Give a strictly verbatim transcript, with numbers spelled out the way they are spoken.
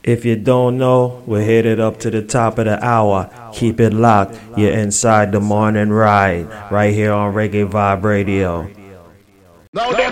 If you don't know, we're headed up to the top of the hour. Keep it locked. You're inside the morning ride, right here on Reggae Vibe Radio. Now